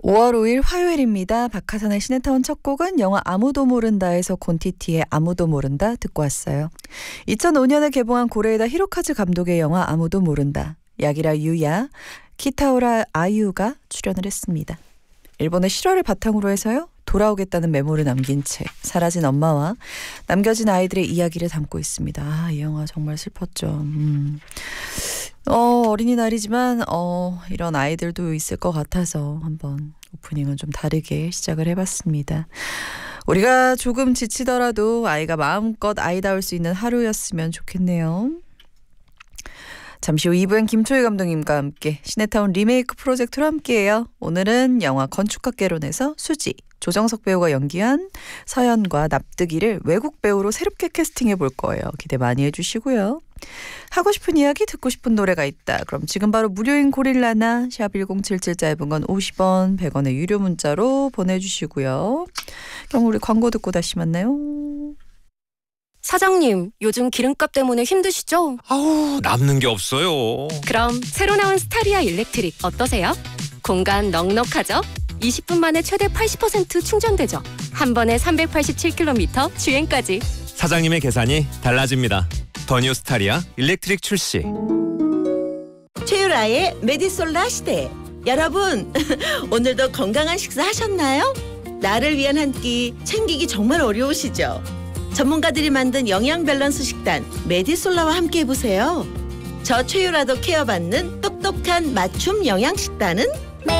5월 5일 화요일입니다. 박하선의 시네타운 첫 곡은 영화 아무도 모른다에서 곤티티의 아무도 모른다 듣고 왔어요. 2005년에 개봉한 고레에다 히로카즈 감독의 영화 아무도 모른다. 야기라 유야, 키타우라 아유가 출연을 했습니다. 일본의 실화를 바탕으로 해서요. 돌아오겠다는 메모를 남긴 채 사라진 엄마와 남겨진 아이들의 이야기를 담고 있습니다. 이 영화 정말 슬펐죠. 어린이날이지만 이런 아이들도 있을 것 같아서 한번 오프닝은 좀 다르게 시작을 해봤습니다. 우리가 조금 지치더라도 아이가 마음껏 아이다울 수 있는 하루였으면 좋겠네요. 잠시 후 2부엔 김초희 감독님과 함께 시네타운 리메이크 프로젝트로 함께해요. 오늘은 영화 건축학개론에서 수지, 조정석 배우가 연기한 서연과 납득이를 외국 배우로 새롭게 캐스팅해 볼 거예요. 기대 많이 해주시고요. 하고 싶은 이야기, 듣고 싶은 노래가 있다. 그럼 지금 바로 무료인 고릴라나 샵 1077 짧은 건 50원, 100원의 유료 문자로 보내주시고요. 그럼 우리 광고 듣고 다시 만나요. 사장님, 요즘 기름값 때문에 힘드시죠? 아우, 남는 게 없어요. 그럼 새로 나온 스타리아 일렉트릭 어떠세요? 공간 넉넉하죠? 20분 만에 최대 80% 충전되죠? 한 번에 387km 주행까지. 사장님의 계산이 달라집니다. 더 뉴 스타리아 일렉트릭 출시. 최유라의 메디솔라 시대. 여러분, 오늘도 건강한 식사 하셨나요? 나를 위한 한 끼 챙기기 정말 어려우시죠? 전문가들이 만든 영양 밸런스 식단 메디솔라와 함께 해보세요. 저 최유라도 케어받는 똑똑한 맞춤 영양 식단은